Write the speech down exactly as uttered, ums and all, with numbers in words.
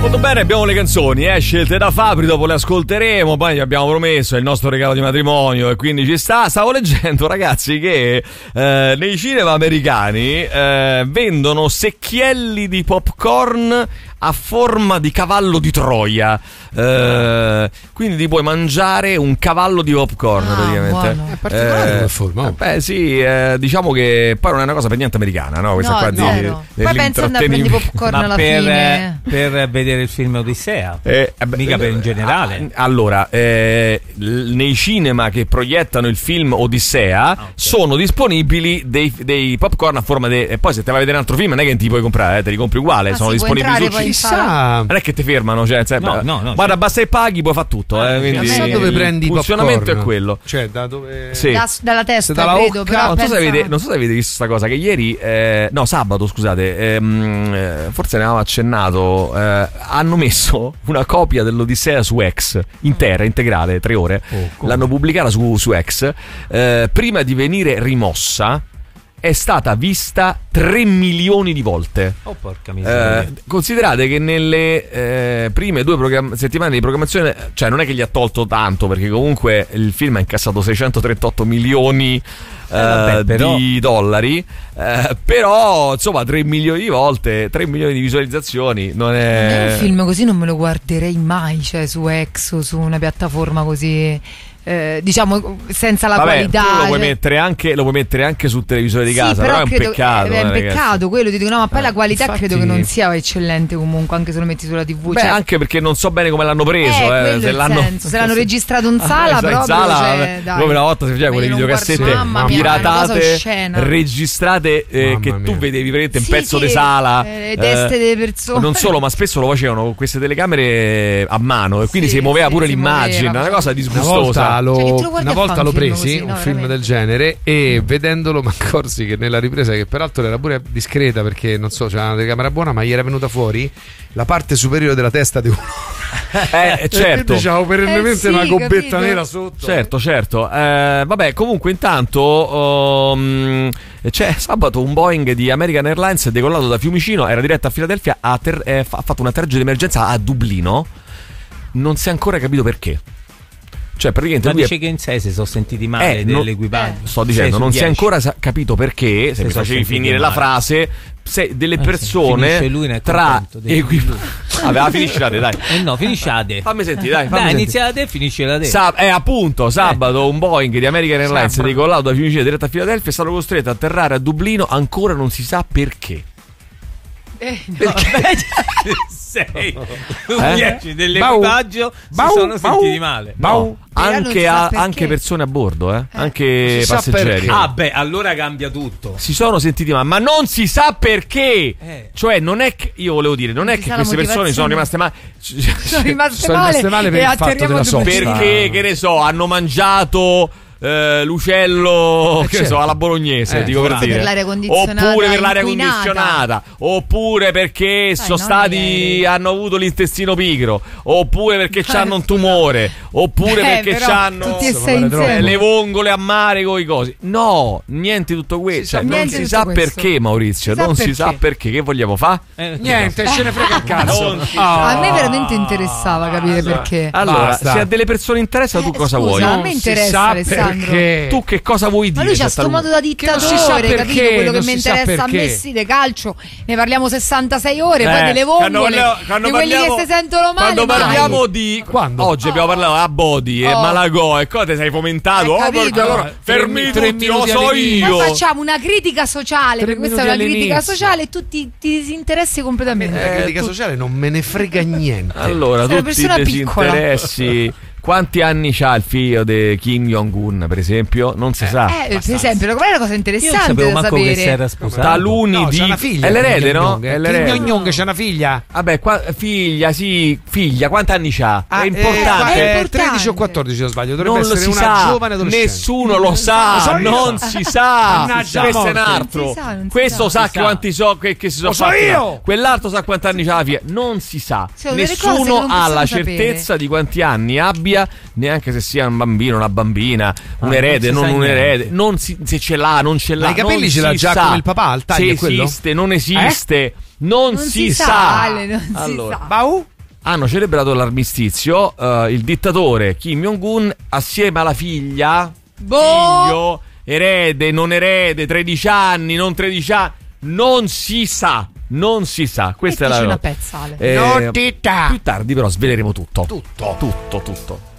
Molto bene, abbiamo le canzoni, eh, scelte da Fabri, dopo le ascolteremo, poi gli abbiamo promesso, è il nostro regalo di matrimonio e quindi ci sta. Stavo leggendo, ragazzi, che eh, nei cinema americani eh, vendono secchielli di popcorn a forma di cavallo di Troia, eh, quindi ti puoi mangiare un cavallo di popcorn, ah, praticamente. È particolare come forma. Oh. Beh sì, eh, diciamo che poi non è una cosa per niente americana, no? Questa no, qua no. di, No. Poi pensa andare a prendere popcorn ma alla per, fine per vedere il film Odissea, eh, eh, mica per in generale. Allora, eh, nei cinema che proiettano il film Odissea ah, okay. sono disponibili dei, dei popcorn a forma di... E poi se te vai a vedere un altro film non è che ti puoi comprare, eh, te li compri uguale, ah, sono disponibili su chissà, non è che ti fermano, cioè, cioè no, no, no, guarda, cioè. basta e paghi, puoi fare tutto, eh, quindi chissà dove prendi il funzionamento popcorn. è quello, cioè da dove sì. da, dalla testa dalla credo, occa. però non, pensa... so se avete, non so se avete visto sta cosa che ieri eh, no sabato scusate ehm, eh, forse ne avevamo accennato, eh, hanno messo una copia dell'Odissea su X intera, integrale, tre ore, oh, l'hanno pubblicata su, su X, eh, prima di venire rimossa è stata vista tre milioni di volte. Oh, porca miseria. Eh, considerate che nelle eh, prime due programm- settimane di programmazione, cioè non è che gli ha tolto tanto, perché comunque il film ha incassato seicentotrentotto milioni eh, vabbè, però... di dollari, eh, però insomma tre milioni di volte, tre milioni di visualizzazioni non è... Un film così non me lo guarderei mai, cioè su X o su una piattaforma così... Eh, diciamo senza la vabbè, qualità, tu lo puoi cioè... mettere anche lo puoi mettere anche sul televisore di sì, casa, però, però è un credo, peccato, eh, è un eh, peccato quello, ti dico, no, ma poi eh, la qualità infatti... credo che non sia eccellente comunque, anche se lo metti sulla tivù. Beh, cioè... anche perché non so bene come l'hanno preso, eh, eh, se il l'hanno senso. Se l'hanno registrato in sala, ah, proprio, in sala, cioè, dai. come una volta si faceva Ma quelle io non videocassette guardo, mamma mia, piratate, una registrate, eh, che tu vedevi veramente un sì, pezzo sì, di sala, eh, le teste delle persone. Non solo, ma spesso lo facevano con queste telecamere a mano e quindi sì, si muoveva sì, pure si l'immagine, muoveva, una cosa disgustosa. Una volta lo, cioè, una volta l'ho presi così, un no, film veramente. del genere e vedendolo mi accorsi che nella ripresa, che peraltro era pure discreta perché non so, c'era una telecamera buona, ma gli era venuta fuori la parte superiore della testa di uno. Eh, certo. Diciamo perennemente eh sì, una gobbetta capito? nera sotto. Certo, certo. Eh, vabbè, comunque intanto um, c'è sabato un Boeing di American Airlines decollato da Fiumicino, era diretto a Filadelfia, ha, ter- eh, ha fatto un atterraggio di emergenza a Dublino. Non si è ancora capito perché. Cioè, praticamente ma lui dice è... che in sé si sono sentiti male eh, dell'equipaggio. No, sto dicendo, non si è ancora sa- capito perché. Se, se mi facevi finire male la frase, se delle eh, persone lui tra equipaggi. Vabbè, finiscete, dai. Eh no, finisciate. Fammi sentire, dai. Fammi dai, inizia te e finisce la te. Sab- eh, appunto, sabato un Boeing di American Airlines decollato da Fiumicino diretto a Filadelfia è stato costretto a atterrare a Dublino, ancora non si sa perché. Eh, no, perché? sei eh? dieci dell'equipaggio bau, si sono bau, sentiti male. No, anche, a, anche persone a bordo, eh? Eh, anche passeggeri. Ah, beh, allora cambia tutto. Si sono sentiti male, ma non si sa perché. Eh. Cioè, non è che io volevo dire, non, non è che queste persone sono rimaste male. Sono rimaste sono male, rimaste male per il fatto della sosta. Perché, che ne so, hanno mangiato. Uh, l'ucello, eh, che certo. so, alla bolognese, eh, dico per dire. Per l'aria condizionata, oppure per l'aria inquinata. condizionata, oppure perché Sai, sono stati hanno avuto l'intestino pigro, oppure perché hanno un tumore, oppure eh, perché hanno eh, le vongole a mare con i cosi. No, niente di tutto questo. Cioè, non si sa questo. Perché, Maurizio, si non si perché. sa perché. Che vogliamo fare? Eh, niente, ce ne frega il cazzo. Oh. A me veramente interessava capire perché. Allora, Basta. se a delle persone interessa, tu eh, cosa scusa, vuoi? A me interessa, Alessandro. Perché? Tu che cosa vuoi dire? Ma lui c'ha sto modo da dittatore, capito? Quello che mi interessa a me sì, di calcio. Ne parliamo sessantasei ore, eh, poi delle vongole, quando di quelli parliamo, che si sentono male. Quando parliamo mai. di quando? Oggi oh. abbiamo parlato a Bodi e oh. Malagò e cosa ti sei fomentato? Oh, perché allora fermi tre tutti, lo minuti so io. Poi facciamo una critica sociale, perché questa è una critica sociale e tu ti, ti disinteressi completamente. La critica tu... sociale non me ne frega niente. Allora, sei tutti i disinteressi. Quanti anni c'ha il figlio di Kim Jong-un, per esempio? Non si eh. sa. Eh, per esempio, qual è una cosa interessante Io sapevo da manco sapere? che si era sposato. Taluni no, di c'ha una figlia. È l'erede, no? È l'erede. Kim Jong-un c'ha una figlia. Vabbè, qua, figlia, sì, figlia, quanti anni c'ha? Ah, è importante. Eh, è importante. tredici o quattordici se non sbaglio. Dovrebbe non essere lo si una sa. giovane adolescente. Nessuno lo sa, lo so non si sa. Mannaggia, questo è un morte. altro. Non si sa, non si questo sa. sa, Si che sa. quanti so che, che si sono Lo so fatti. io. Quell'altro sa quanti anni c'ha la figlia. Non si sa. Sono delle cose che Nessuno non ha la possiamo certezza sapere. di quanti anni abbia, neanche se sia un bambino, una bambina, un Ah, erede, non non, si sa un niente. erede. Non si, se ce l'ha, non ce l'ha. Ma i capelli non ce l'ha si già sa. come il papà, il taglio Se è quello? esiste, non esiste. Non, Non si, si sa. sa, Ale, non si allora, sa. Bau? hanno celebrato l'armistizio. Uh, il dittatore Kim Jong-un assieme alla figlia, boh. figlio, erede, non erede, tredici anni, non tredici anni, non si sa. Non si sa, questa Mettici è la una pezzale. Eh, Notità. più tardi però sveleremo tutto. Tutto. Tutto, tutto.